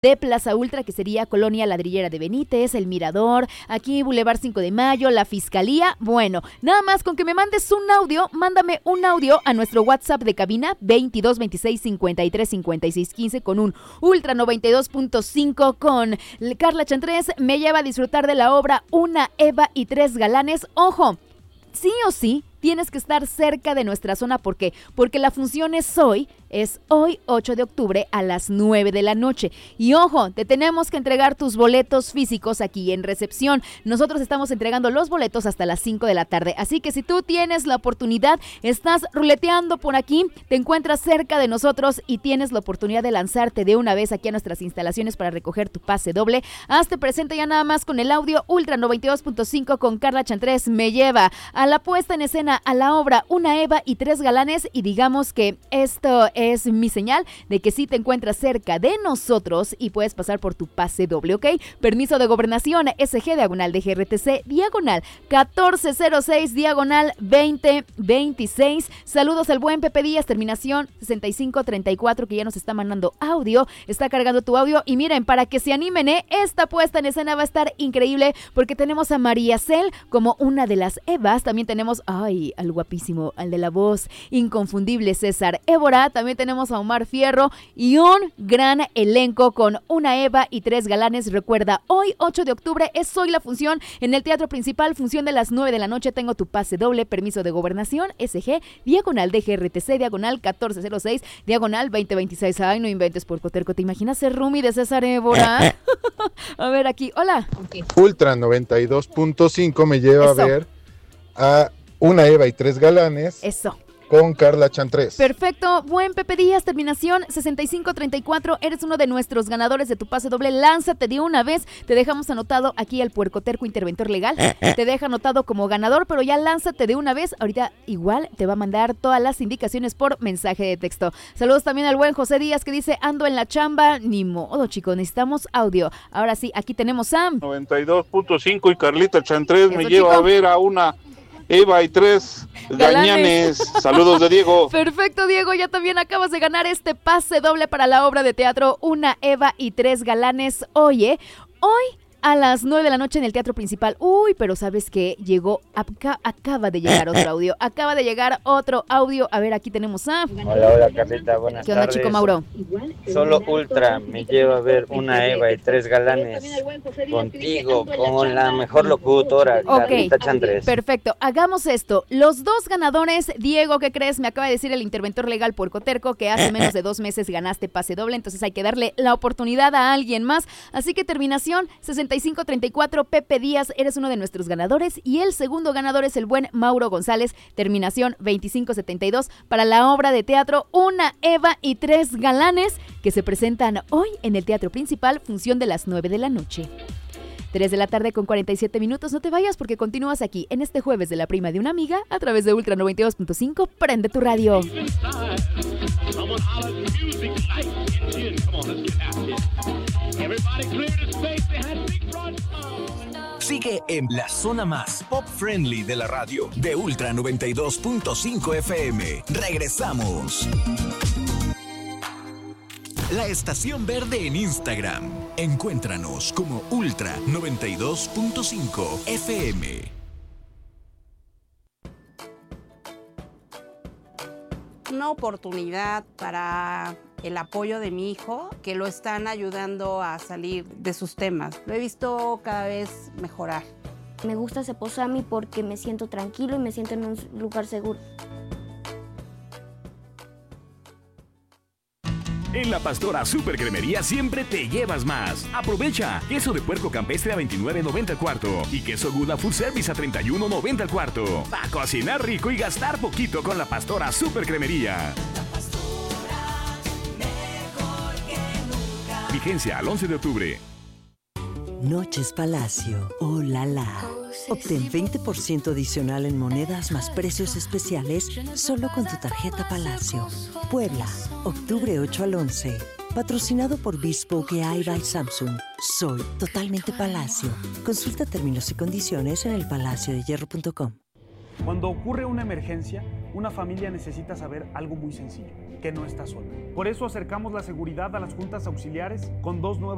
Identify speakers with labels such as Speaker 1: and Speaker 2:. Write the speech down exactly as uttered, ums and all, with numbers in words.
Speaker 1: de Plaza Ultra, que sería Colonia Ladrillera de Benítez, El Mirador, aquí Boulevard cinco de Mayo, la Fiscalía. Bueno, nada más con que me mandes un audio, mándame un audio a nuestro WhatsApp de cabina veintidós veintiséis cincuenta y tres cincuenta y seis quince con un Ultra noventa y dos punto cinco con Carla Chantrés. Me lleva a disfrutar de la obra Una Eva y Tres Galanes. Ojo, sí o sí tienes que estar cerca de nuestra zona. ¿Por qué? Porque la función es hoy, es hoy ocho de octubre a las nueve de la noche. Y ojo, te tenemos que entregar tus boletos físicos aquí en recepción. Nosotros estamos entregando los boletos hasta las cinco de la tarde. Así que si tú tienes la oportunidad, estás ruleteando por aquí, te encuentras cerca de nosotros y tienes la oportunidad de lanzarte de una vez aquí a nuestras instalaciones para recoger tu pase doble, hazte presente ya nada más con el audio Ultra noventa y dos punto cinco con Carla Chantrés. Me lleva a la puesta en escena, a la obra Una Eva y Tres Galanes, y digamos que esto es mi señal de que sí te encuentras cerca de nosotros y puedes pasar por tu pase doble, ¿ok? Permiso de gobernación S G diagonal de G R T C diagonal catorce cero seis diagonal veinte veintiséis. Saludos al buen Pepe Díaz, terminación sesenta y cinco treinta y cuatro, que ya nos está mandando audio, está cargando tu audio. Y miren, para que se animen, ¿eh? Esta puesta en escena va a estar increíble porque tenemos a María Cel como una de las Evas, también tenemos, ay, al guapísimo, al de la voz inconfundible César Évora, también tenemos a Omar Fierro y un gran elenco con Una Eva y Tres Galanes. Recuerda, hoy ocho de octubre es hoy la función en el Teatro Principal, función de las nueve de la noche. Tengo tu pase doble, permiso de gobernación S G diagonal de G R T C diagonal catorce cero seis diagonal veinte veintiséis. Ay, no inventes, por coterco, ¿te imaginas ser roomie de César Évora? A ver aquí, hola.
Speaker 2: Okay. Ultra noventa y dos punto cinco me lleva Eso. a ver a Una Eva y Tres Galanes.
Speaker 1: Eso.
Speaker 2: Con Carla Chantrés.
Speaker 1: Perfecto, buen Pepe Díaz, terminación sesenta y cinco treinta y cuatro, eres uno de nuestros ganadores de tu pase doble. Lánzate de una vez, te dejamos anotado aquí el puercoterco interventor legal, te deja anotado como ganador, pero ya lánzate de una vez. Ahorita igual te va a mandar todas las indicaciones por mensaje de texto. Saludos también al buen José Díaz, que dice, ando en la chamba. Ni modo, chicos, necesitamos audio. Ahora sí, aquí tenemos a
Speaker 3: noventa y dos punto cinco y Carlita Chantrés me lleva
Speaker 1: chico?
Speaker 3: a ver a Una Eva y Tres Galanes. Saludos de Diego.
Speaker 1: Perfecto, Diego, ya también acabas de ganar este pase doble para la obra de teatro Una Eva y Tres Galanes. Oye, hoy a las nueve de la noche en el Teatro Principal. Uy, pero ¿sabes qué? Llegó, acá, acaba de llegar otro audio. Acaba de llegar otro audio. A ver, aquí tenemos a...
Speaker 4: Hola, hola, Carlita, buenas tardes.
Speaker 1: ¿Qué onda,
Speaker 4: tardes.
Speaker 1: chico Mauro?
Speaker 4: Solo Ultra me lleva a ver Una Eva y Tres Galanes contigo, con la mejor locutora,
Speaker 1: Ok,
Speaker 4: Carlita Chantrés.
Speaker 1: Perfecto. Hagamos esto. Los dos ganadores, Diego, ¿qué crees? Me acaba de decir el interventor legal puercoterco que hace menos de dos meses ganaste pase doble, entonces hay que darle la oportunidad a alguien más. Así que terminación sesenta y cinco treinta y cuatro, Pepe Díaz, eres uno de nuestros ganadores, y el segundo ganador es el buen Mauro González, terminación veinticinco setenta y dos, para la obra de teatro Una Eva y Tres Galanes, que se presentan hoy en el Teatro Principal, función de las nueve de la noche. tres de la tarde con cuarenta y siete minutos, no te vayas porque continúas aquí en este jueves de la prima de una amiga a través de Ultra noventa y dos punto cinco, prende tu radio.
Speaker 5: Sigue en la zona más pop friendly de la radio de Ultra noventa y dos punto cinco F M. Regresamos. La Estación Verde en Instagram. Encuéntranos como Ultra noventa y dos punto cinco F M.
Speaker 6: Una oportunidad para el apoyo de mi hijo, que lo están ayudando a salir de sus temas. Lo he visto cada vez mejorar.
Speaker 7: Me gusta Ceposami porque me siento tranquilo y me siento en un lugar seguro.
Speaker 8: En La Pastora Super Cremería siempre te llevas más. Aprovecha queso de puerco campestre a veintinueve noventa el cuarto y queso Gouda Full Service a treinta y uno noventa el cuarto. Va a cocinar rico y gastar poquito con La Pastora Super Cremería.
Speaker 9: La Pastora, mejor que nunca.
Speaker 8: Vigencia al once de octubre.
Speaker 10: Noches Palacio, oh la la. Obtén veinte por ciento adicional en monedas más precios especiales solo con tu tarjeta Palacio. Puebla, octubre ocho al once. Patrocinado por Bespoke A I by Samsung. Soy totalmente Palacio. Consulta términos y condiciones en el palacio de hierro punto com.
Speaker 11: Cuando ocurre una emergencia, una familia necesita saber algo muy sencillo, que no está sola. Por eso acercamos la seguridad a las juntas auxiliares con dos nuevas